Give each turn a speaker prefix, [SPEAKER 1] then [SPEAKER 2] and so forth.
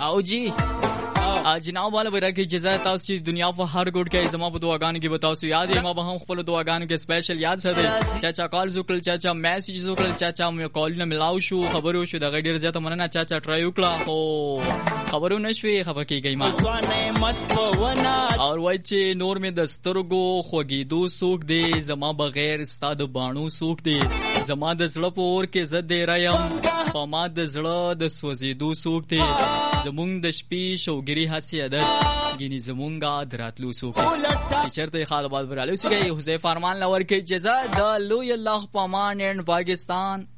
[SPEAKER 1] او جی جناب والا به راکې اجازه تاسو چې دنیا په هر ګوټ کې زما په دعاګانو کې به تاسو یاد یې ما به هم خپل دعاګانو کې سپیشل یاد ساتي چاچا کال وکړل چاچا میسج وکړل چاچا مې کالونه ملاو شو خبرو شو د غډیر زیاته مننه چاچا ټرای وکړه او خبرو نشوي خبر کېږي ما او وای چې نور مې د سترګو خوګېدو سوک دی زما بغیر استاد بانو سوک دی زما د زړه په اور کې زه دی رایم په ما د زړه د سوځېدو سوک دی زمونږ د شپې شوګري هسي عادت ګینی زمونږه دراتلو سوک چې چرته خالباد برالو سیږي حذیفه فرمان لور کې جزا د لوی الله پامان ان پاکستان